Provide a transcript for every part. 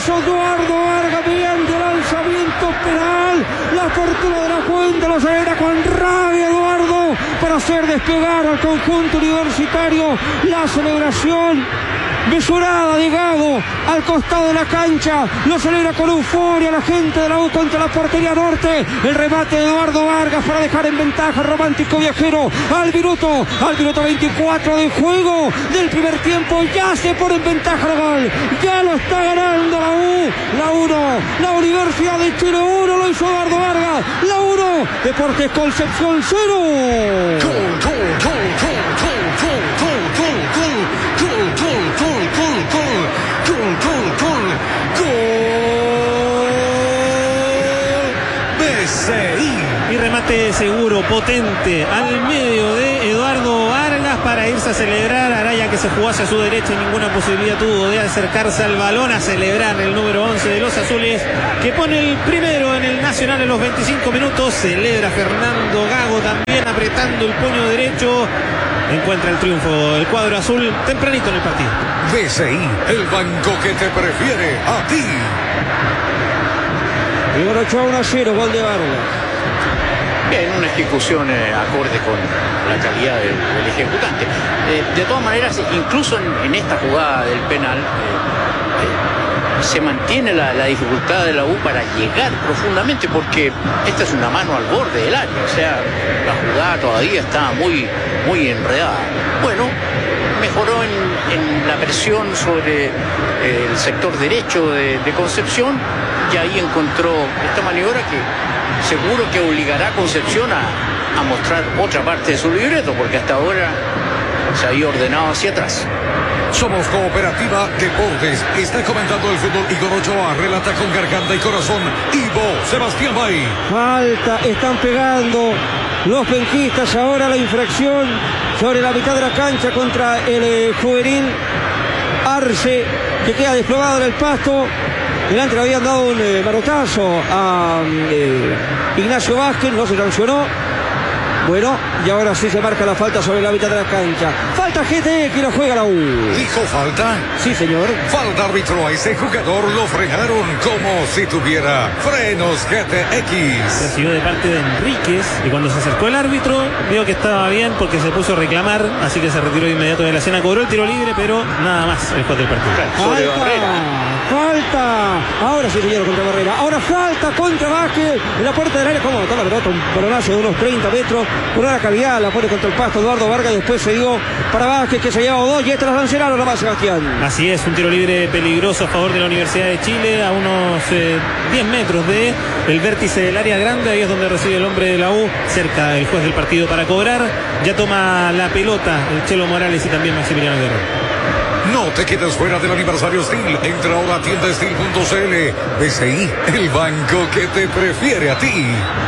hizo Eduardo Vargas mediante lanzamiento penal. La apertura de la cuenta lo celebra con rabia Eduardo para hacer despegar al conjunto universitario. La celebración mesurada de Gago al costado de la cancha, lo celebra con euforia la gente de la U contra la portería norte. El remate de Eduardo Vargas para dejar en ventaja Romántico Viajero al minuto 24 de juego del primer tiempo. Ya se pone en ventaja el gol, ya lo está ganando la U. La 1, la Universidad de Chile 1, lo hizo Eduardo Vargas. La 1, Deportes Concepción 0. Y remate seguro, potente, al medio de Eduardo Vargas para irse a celebrar. Araya, que se jugó hacia su derecha y ninguna posibilidad tuvo de acercarse al balón, a celebrar el número 11 de los azules, que pone el primero en el Nacional en los 25 minutos. Celebra Fernando Gago también apretando el puño derecho. Encuentra el triunfo el cuadro azul tempranito en el partido. BCI, el banco que te prefiere a ti. Y bueno, 1-0, gol de Vargas. Bien, una ejecución acorde con la calidad del ejecutante. De todas maneras, incluso en esta jugada del penal, se mantiene la dificultad de la U para llegar profundamente, porque esta es una mano al borde del área, o sea, la jugada todavía está muy enredada. Bueno, mejoró en la presión sobre el sector derecho de Concepción, y ahí encontró esta maniobra que seguro que obligará a Concepción a mostrar otra parte de su libreto, porque hasta ahora se había ordenado hacia atrás. Somos Cooperativa Deportes. Está comentando el fútbol Igor Ochoa. Relata con garganta y corazón Ivo Sebastián Bay. Falta, están pegando los penquistas. Ahora la infracción sobre la mitad de la cancha contra el juvenil Arce, que queda desplomado en el pasto. Delante le habían dado un manotazo a Ignacio Vázquez, no se sancionó. Bueno, y ahora sí se marca la falta sobre la mitad de la cancha. Falta GT, que lo juega la U. ¿Dijo falta? Sí, señor. Falta árbitro a ese jugador, lo frenaron como si tuviera frenos GTX. Recibió de parte de Enríquez, y cuando se acercó el árbitro vio que estaba bien porque se puso a reclamar, así que se retiró de inmediato de la escena, cobró el tiro libre, pero nada más el juez del partido. Falta. Ahora sí, señor, contra Barrera. Ahora falta contra Vázquez en la puerta del área. ¿Cómo está la pelota? Un balonazo de unos 30 metros. Por una calidad, la pone contra el pasto Eduardo Vargas. Después se dio para Vázquez, que se lleva dos. Y este la sancionaron nomás, Sebastián. Así es, un tiro libre peligroso a favor de la Universidad de Chile, a unos 10 metros de el vértice del área grande. Ahí es donde recibe el hombre de la U, cerca el juez del partido para cobrar. Ya toma la pelota el Chelo Morales y también Maximiliano Guerrero. No te quedes fuera del aniversario Steel. Entra ahora a tiendasteel.cl. BCI, el banco que te prefiere a ti.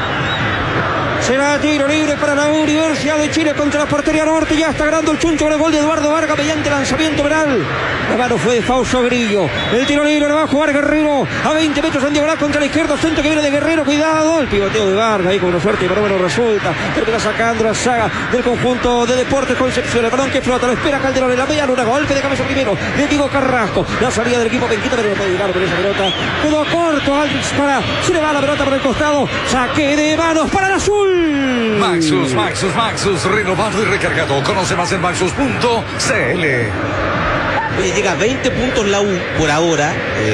Será tiro libre para la Universidad de Chile contra la portería norte. Ya está ganando el Chuncho con el gol de Eduardo Vargas mediante lanzamiento penal. La mano fue de Fausto Grillo. El tiro libre lo va a jugar Guerrero a 20 metros en diagonal contra la izquierda. Centro que viene de Guerrero. Cuidado. El pivoteo de Vargas ahí con una suerte, pero bueno, resulta. Termina sacando la saga del conjunto de Deportes Concepción. El balón que flota. Lo espera Calderón en la media luna. Golpe de cabeza primero de Diego Carrasco. La salida del equipo Penquita, pero no puede llegar con esa pelota. Quedó corto. Alex para. Se le va la pelota por el costado. Saque de manos para el azul. Maxus, renovado y recargado. Conoce más en maxus.cl. Llega a 20 puntos la U por ahora,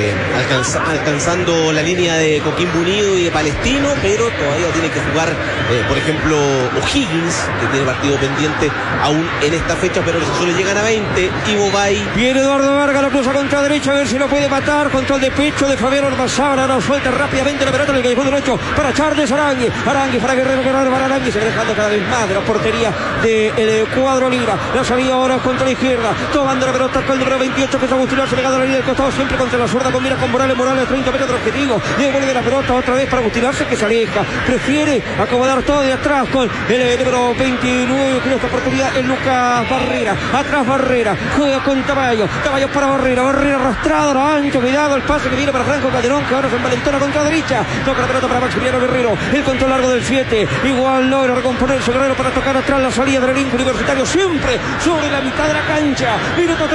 alcanzando la línea de Coquimbo Unido y de Palestino, pero todavía tiene que jugar, por ejemplo, O'Higgins, que tiene partido pendiente aún en esta fecha, pero los azules llegan a 20. Ivo Bay. Viene Eduardo Vargas, la cruza contra derecha, a ver si lo puede matar. Control de pecho de Fabián Ormazábal. Ahora suelta rápidamente la pelota en el callejón derecho para Charles Arangui. Arangui para Guerrero para Arangui. Se va dejando cada vez más de la portería del cuadro Liga. La salida ahora contra la izquierda, tomando la pelota con el número 28, que es Agustín Arce, pegado a la línea del costado, siempre contra la zurda, combina con Morales, 30 metros de objetivo, devuelve la pelota otra vez para Agustín Arce, que se aleja, prefiere acomodar todo de atrás con el número 29, que en esta oportunidad es Lucas Barrera, atrás Barrera, juega con Tamayo para Barrera arrastrado a lo ancho, cuidado el pase que viene para Franco Calderón, que ahora se envalentona contra derecha, toca la pelota para Maximiliano Guerrero, el control largo del 7, igual logra recomponerse Guerrero para tocar atrás la salida del elenco universitario, siempre sobre la mitad de la cancha, minuto 30 de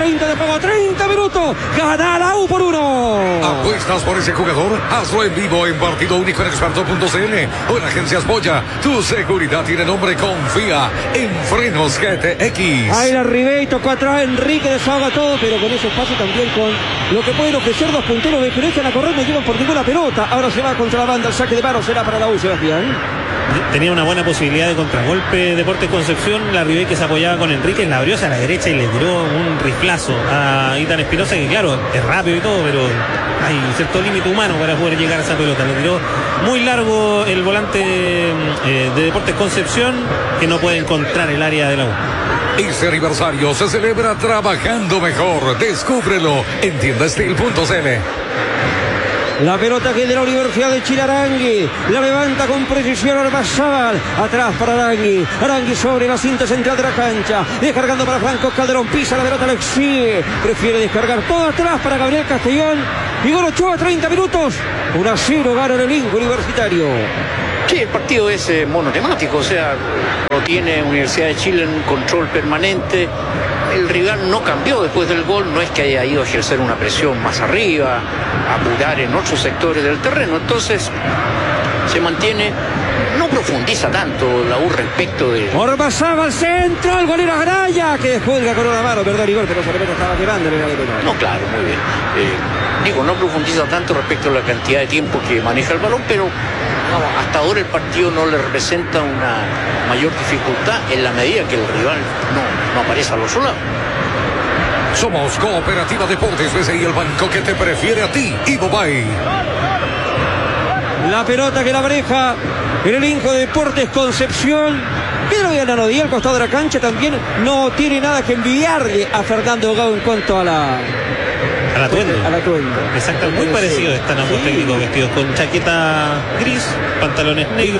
juego, 30 minutos. Gana la U por 1. ¿Apuestas por ese jugador? Hazlo en vivo en partido único en experto.cl o en Agencias Boya. Tu seguridad tiene nombre, confía en Frenos GTX. Ahí la Ribey tocó atrás, Enrique desahoga todo, pero con ese espacio también con lo que pueden ofrecer dos punteros de que no echan a correr, no llevan por ninguna pelota. Ahora se va contra la banda, el saque de mano será para la U, Sebastián. Tenía una buena posibilidad de contragolpe Deportes Concepción. La Ribey, que se apoyaba con Enrique, la abrió hacia la derecha y le tiró un riflazo a Itan Espinosa, que claro, es rápido y todo, pero hay cierto límite humano para poder llegar a esa pelota. Le tiró muy largo el volante de Deportes Concepción, que no puede encontrar el área de la U. Este aniversario se celebra trabajando mejor. Descúbrelo en tiendastil.cl. La pelota que es de la Universidad de Chile, Arangui. La levanta con precisión Ormazábal. Atrás para Arangui. Arangui sobre la cinta central de la cancha. Descargando para Franco Calderón. Pisa la pelota, lo exhibe. Prefiere descargar todo atrás para Gabriel Castellón. Igor Ochoa, 30 minutos. 1-0 gana el elenco universitario. Sí, el partido es monotemático, o sea, lo tiene Universidad de Chile en control permanente. El rival no cambió después del gol, no es que haya ido a ejercer una presión más arriba, a apurar en otros sectores del terreno, entonces se mantiene, no profundiza tanto la U respecto de... Ormazábal al centro, el golero Araya, que descuelga con una mano, ¿verdad, Igor? Pero esa pelota estaba quemando en el área penal. No, claro, muy bien. No profundiza tanto respecto a la cantidad de tiempo que maneja el balón, pero hasta ahora el partido no le representa una mayor dificultad en la medida que el rival no aparece al otro lado. Somos Cooperativa Deportes BCI, el banco que te prefiere a ti. Ivo Bay. La pelota que la maneja el elenco de Deportes Concepción. Pedro Villananodí al costado de la cancha también no tiene nada que envidiarle a Fernando Gago en cuanto a la Atuendo. Exacto, muy parecido están ambos técnicos vestidos con chaqueta gris, pantalones negros.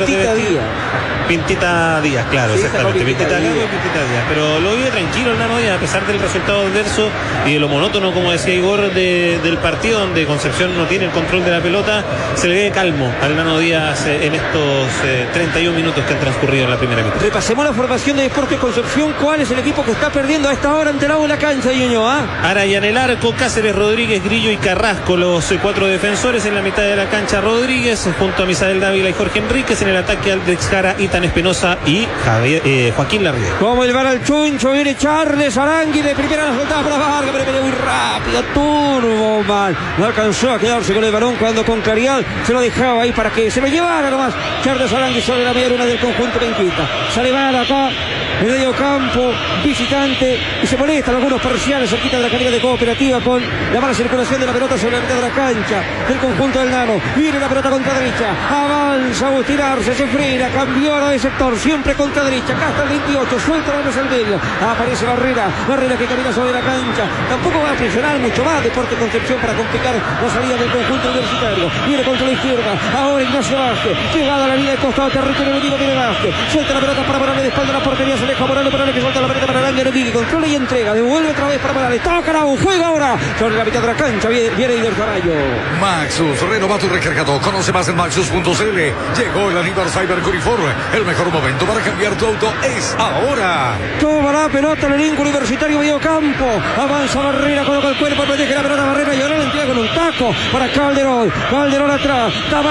Pintita Díaz, claro, sí, exactamente. Pintita Díaz. Pero lo vive tranquilo el Nano Díaz, a pesar del resultado adverso y de lo monótono, como decía Igor, del partido, donde Concepción no tiene el control de la pelota. Se le ve calmo al Nano Díaz en estos 31 minutos que han transcurrido en la primera mitad. Repasemos la formación de Deportes Concepción. ¿Cuál es el equipo que está perdiendo a esta hora ante la U en la cancha, Ñuñoa? Araya en el arco, Cáceres, Rodríguez, Grillo y Carrasco, los 4 defensores. En la mitad de la cancha, Rodríguez, junto a Misael Dávila y Jorge Enríquez. En el ataque, Aldex Jara, Itan Espinosa y Joaquín Larrié. Como el bar al chuncho, viene Charles Arangui de primera, la soltada para Vargas, pero viene muy rápido, turbo mal. No alcanzó a quedarse con el balón cuando con claridad se lo dejaba ahí para que se lo llevara nomás. Charles Arangui sobre la media luna del conjunto penquista. Sale mal acá, en medio campo, visitante, y se molestan algunos parciales cerquita de la cabina de Cooperativa con la mala circulación de la pelota sobre la mitad de la cancha del conjunto del Nano. Viene la pelota contra derecha, avanza a tirarse, se frena, cambió ahora de sector, siempre contra derecha, acá está el 28, suelta la al medio, aparece Barrera que camina sobre la cancha, tampoco va a presionar mucho más Deportes Concepción para complicar la salida del conjunto universitario. Viene contra la izquierda, ahora Ignacio Vázquez, llegada a la línea de costado, territorio enemigo, viene Vázquez, suelta la pelota para Morales de espalda a la portería, se deja Morales que suelta la pelota para Arangui, que controla y entrega, devuelve otra vez para Morales, toca la U, juega ahora sobre la mitad de la cancha, viene Ider Carayo. Maxus, renova tu recargador, conoce más en maxus.cl. Llegó el aniversario Curifor, el mejor momento para cambiar tu auto es ahora. Toma la pelota el elenco universitario, medio campo, avanza Barrera, coloca el cuerpo, protege la pelota Barrera y ahora la entrega con un taco para Calderón atrás,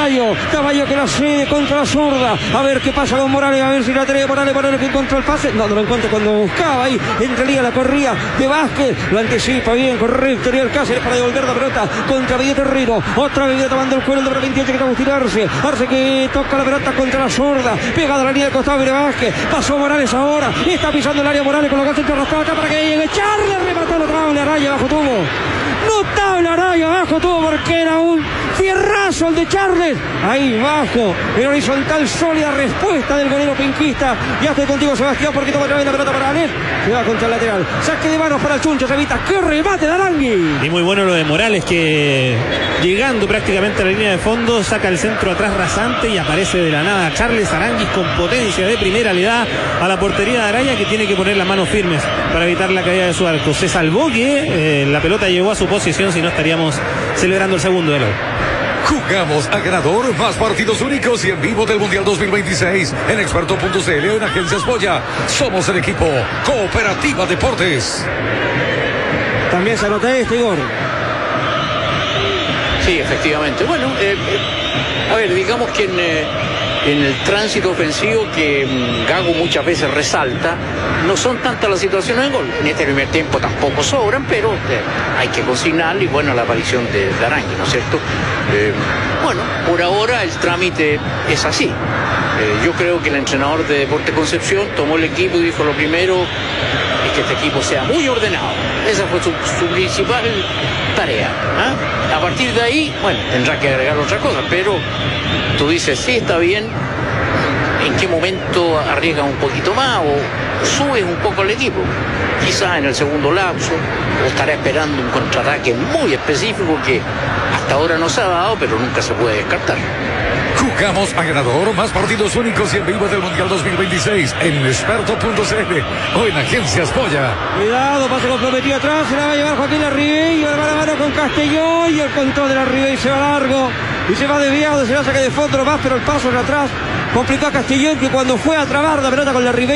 Tamayo que la cede contra la zurda, a ver qué pasa con Morales, a ver si la trae Morales que encontró el pase, no lo encuentra cuando buscaba ahí, entre liga la corría de Vázquez, lo anticipa bien, correcto, Ariel Cáceres para devolver la pelota contra Villa Terrero, otra vez tomando el cuero el número 28 que está a tirarse, Arce que toca la pelota contra la zurda, pegada a la línea del costado, viene Vázquez, pasó Morales ahora, está pisando el área Morales, con los gatos enterrados para que llegue Charles, remató notable Araya bajo tubo. Notable Araya bajo tubo porque era un fierrazo el de Charles. Ahí bajo, en horizontal, sólida respuesta del golero penquista. Ya estoy contigo, Sebastián, porque toma otra vez la pelota para Alef. Se va contra el lateral. Saque de manos para el Chuncho, se evita. ¡Qué remate de Arangui! Y muy bueno lo de Morales, que llegando prácticamente a la línea de fondo, saca el centro atrás rasante y aparece de la nada Charles Aranguis con potencia de primera, le da a la portería de Araya, que tiene que poner las manos firmes para evitar la caída de su arco. Se salvó que la pelota llegó a su posición, si no estaríamos celebrando el segundo de la U. Jugamos a ganador, más partidos únicos y en vivo del Mundial 2026 en experto.cl o en Agencias Boya. Somos el equipo Cooperativa Deportes. También se anota este, Igor. Sí, efectivamente. Bueno, a ver, digamos que en el tránsito ofensivo que Gago muchas veces resalta, no son tantas las situaciones de gol. En este primer tiempo tampoco sobran, pero hay que consignarle, y bueno, la aparición de Arangui, ¿no es cierto? Bueno, por ahora el trámite es así. Yo creo que el entrenador de Deportes Concepción tomó el equipo y dijo: lo primero es que este equipo sea muy ordenado. Esa fue su principal tarea. A partir de ahí, bueno, tendrá que agregar otra cosa, pero tú dices, sí, está bien. ¿En qué momento arriesga un poquito más o subes un poco el equipo? Quizás en el segundo lapso, o estará esperando un contraataque muy específico que hasta ahora no se ha dado, pero nunca se puede descartar. Jugamos a ganador, más partidos únicos y en vivo del Mundial 2026 en experto.cl o en Agencias Joya. Cuidado, pase comprometido atrás, se la va a llevar Joaquín Larribey, va a la mano con Castellón y el control de Larribey se va largo y se va desviado, se la saca de fondo nomás, pero el paso de atrás complicó a Castellón, que cuando fue a trabar la pelota con Larribey